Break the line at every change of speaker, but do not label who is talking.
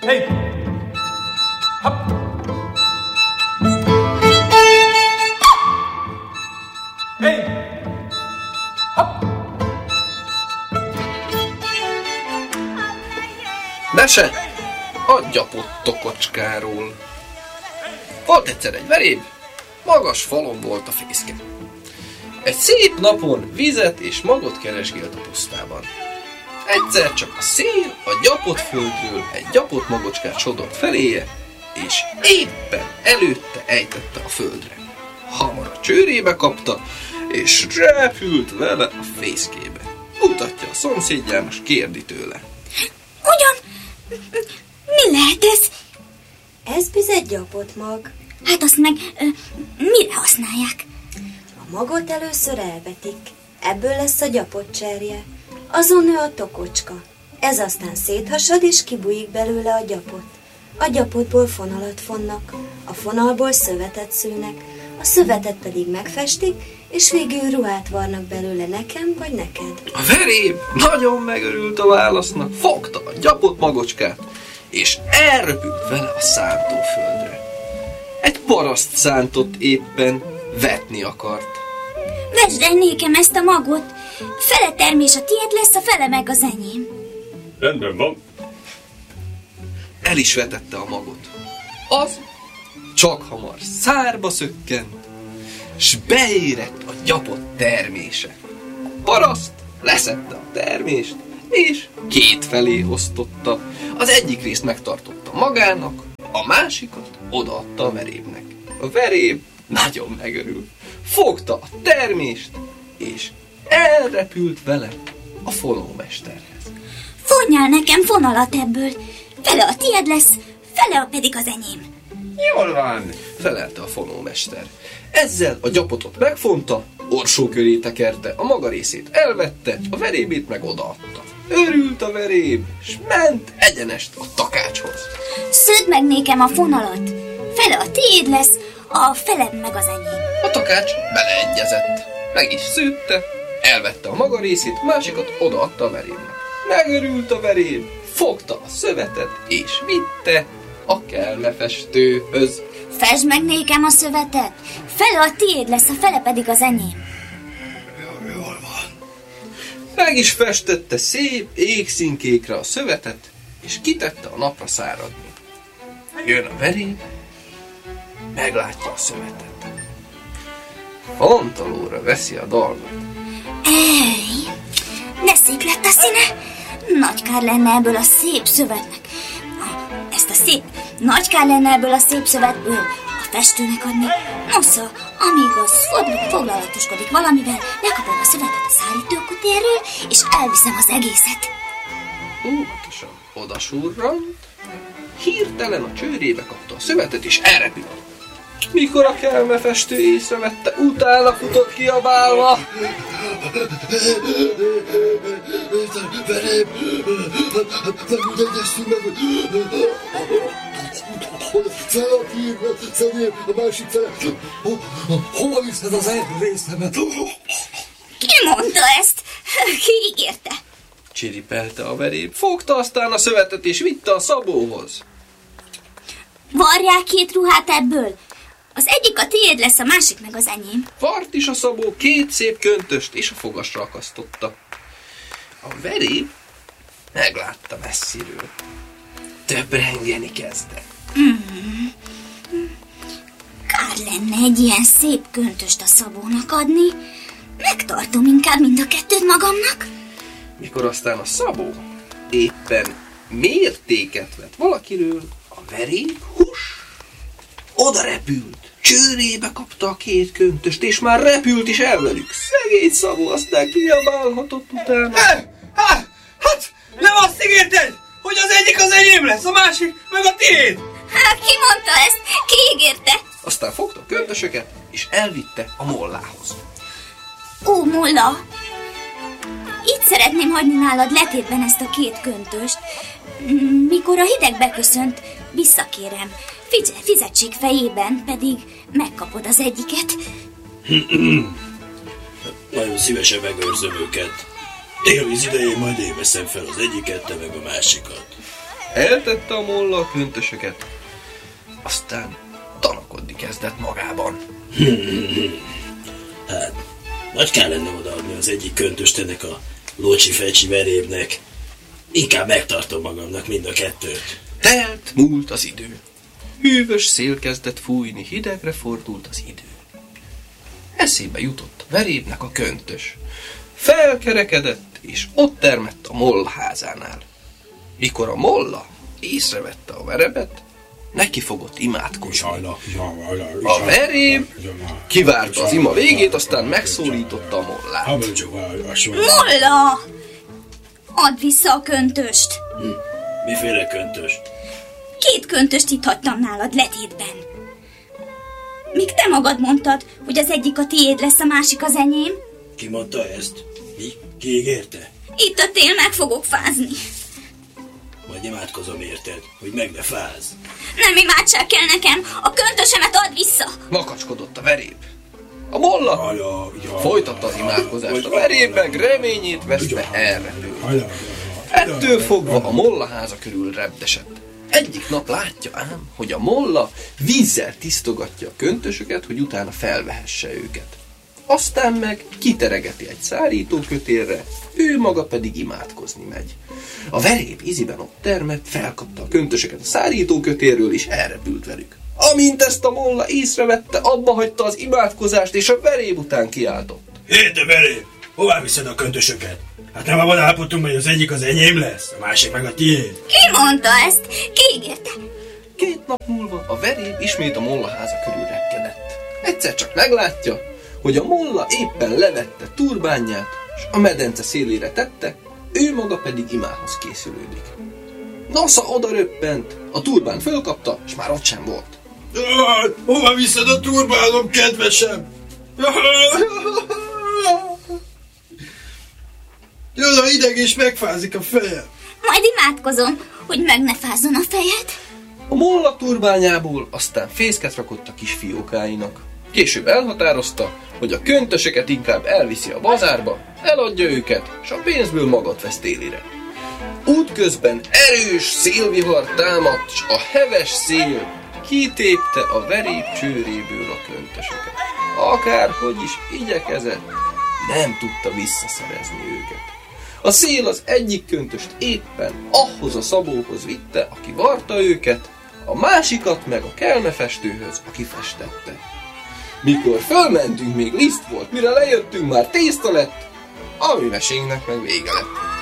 Hey! Hopp! Hey! Hopp!
Mese a gyapott tokocskáról. Volt egyszer egy veréb, magas falon volt a fészke. Egy szép napon vizet és magot keresgélt a pusztában. Egyszer csak a szél a gyapott földről egy gyapott magocskát sodort feléje, és éppen előtte ejtette a földre. Hamar a csőrébe kapta, és repült vele a fészkébe. Mutatja a szomszédjának, kérdi tőle.
Ugyan, mi lehet ez?
Ez bizony gyapott mag.
Hát azt meg mire használják?
A magot először elvetik. Ebből lesz a gyapott cserje. Azon nő a tokocska. Ez aztán széthasad, és kibújik belőle a gyapot. A gyapotból fonalat fonnak, a fonalból szövetet szőnek, a szövetet pedig megfestik, és végül ruhát varnak belőle nekem vagy neked.
A veréb nagyon megörült a válasznak, fogta a gyapott magocskát, és elröpült vele a szántóföldre. Egy paraszt szántott éppen, vetni akart.
Vesd el nékem ezt a magot! Fele termés a tiéd lesz, a fele meg az enyém.
Rendben van.
El is vetette a magot. Az csak hamar szárba szökkent, s beérett a gyapott termése. A paraszt leszedte a termést, és kétfelé osztotta. Az egyik részt megtartotta magának, a másikat odaadta a verébnek. A veréb nagyon megörült. Fogta a termést, és elrepült vele a fonómesterhez.
Fonjál nekem fonalat ebből. Fele a tiéd lesz, fele pedig az enyém.
Jól van, felelte a fonómester. Ezzel a gyapotot megfonta, orsó köré tekerte, a maga részét elvette, a verébét meg odaadta. Örült a veréb, s ment egyenest a takácshoz.
Sződ meg nékem a fonalat. Fele a tiéd lesz, a feled meg az enyém.
A takács beleegyezett. Meg is szőtte, elvette a maga részét, a másikat odaadta a verébnek. Megörült a veréb, fogta a szövetet, és vitte a kelmefestőhöz.
Fesd meg nékem a szövetet. Fele a tiéd lesz, a fele pedig az enyém.
Jól van.
Meg is festette szép égszínkékre a szövetet, és kitette a napra száradni. Jön a veréb, meglátja a szövetet. Fontolóra veszi a dolgot.
Ej, de szép lett a színe. Nagy kár lenne ebből a szép szövetnek. Ezt a szép, nagy kár lenne ebből a szép szövetből a festőnek adni. Nosza, amíg az foglalatoskodik valamivel, lekapom a szövetet a szárítókutérről, és elviszem az egészet.
Óvatosan odasurrant, hirtelen a csőrébe kapta a szövetet, és elrepült. Mikor a kelmefestő észrevette, utána futott kiabálva.
Verém, nem jegyeztünk meg. Fele a tiéd, fenyém, a másik fele. Hova viszed az egy részemet?
Ki mondta ezt? Ki ígérte?
Csiripelte a veréb, fogta aztán a szövetet, és vitte a szabóhoz.
Varják két ruhát ebből. Az egyik a tiéd lesz, a másik meg az enyém.
Vart is a szabó két szép köntöst, és a fogasra akasztotta. A veréb meglátta messziről. Töprengeni kezdett.
Kár lenne egy ilyen szép köntöst a szabónak adni. Megtartom inkább mind a kettőt magamnak.
Mikor aztán a szabó éppen mértéket vett valakiről, a veréb oda repült, csőrébe kapta a két köntöst, és már repült is el velük. Szegény szabó aztán kiabálhatott utána.
Hát, nem azt ígérted, hogy az egyik az enyém lesz, a másik meg a tiéd?
Ki mondta ezt? Ki ígérte?
Aztán fogta a köntösöket, és elvitte a mollához.
Ó, mulla! Itt szeretném hagyni nálad letétben ezt a két köntöst. Mikor a hideg beköszönt, visszakérem. Fizetség fejében pedig megkapod az egyiket.
Nagyon szívesen megőrzöm őket. Élvíz idején majd én veszem fel az egyiket, te meg a másikat.
Eltette a molla a köntösöket, aztán tanakodni kezdett magában.
Hát, nagy kell lenne odaadni az egyik köntöst ennek a locsi-fecsi verébnek. Inkább megtartom magamnak mind a kettőt.
Telt múlt az idő. Hűvös szél kezdett fújni, hidegre fordult az idő. Eszébe jutott a verébnek a köntös. Felkerekedett, és ott termett a molla házánál. Mikor a molla észrevette a verebet, neki fogott imádkozni. A veréb kivárta az ima végét, aztán megszólította a mollát.
Molla! Add vissza a köntöst!
Miféle köntöst?
2 köntöst itt hagytam nálad letétben. Míg te magad mondtad, hogy az egyik a tiéd lesz, a másik az enyém.
Ki mondta ezt? Mi? Ki ígérte?
Itt a tél, meg fogok fázni.
Majd imádkozom érted, hogy meg ne fázz.
Nem imádság kell nekem, a köntösemet add vissza.
Makacskodott a veréb. A molla folytatta az imádkozást, a veréb meg reményét veszve elrepült. Ettől fogva a molla háza körül repdesett. Egyik nap látja ám, hogy a molla vízzel tisztogatja a köntösöket, hogy utána felvehesse őket. Aztán meg kiteregeti egy szárítókötélre, ő maga pedig imádkozni megy. A veréb iziben ott termett, felkapta a köntösöket a szárítókötélről, és elrepült velük. Amint ezt a molla észrevette, abba hagyta az imádkozást, és a veréb után kiáltott.
Hé, te veréb! Hová viszed a köntösöket? Hát nem abban állapodtunk, hogy az egyik az enyém lesz, a másik meg a tiéd.
Ki mondta ezt? Ki ígérte?
2 nap múlva a veréb ismét a molla háza körül repkedett. Egyszer csak meglátja, hogy a molla éppen levette turbánját, és a medence szélére tette, ő maga pedig imához készülődik. Nasza oda röppent, a turbán fölkapta, és már ott sem volt.
Hova viszed a turbánom, kedvesem? Jön a hideg, és megfázik a fejem.
Majd imádkozom, hogy meg ne fázzon a fejed.
A molla turbányából aztán fészket rakott a kis fiókáinak. Később elhatározta, hogy a köntösöket inkább elviszi a bazárba, eladja őket, és a pénzből magat vesz télire. Útközben erős szélvihar támadt, s a heves szél kitépte a veréb csőréből a köntösöket. Akárhogy is igyekezett, nem tudta visszaszerezni őket. A szél az egyik köntöst éppen ahhoz a szabóhoz vitte, aki varta őket, a másikat meg a kelmefestőhöz, aki festette. Mikor fölmentünk, még liszt volt, mire lejöttünk, már tészta lett, a mi mesénknek meg vége lett.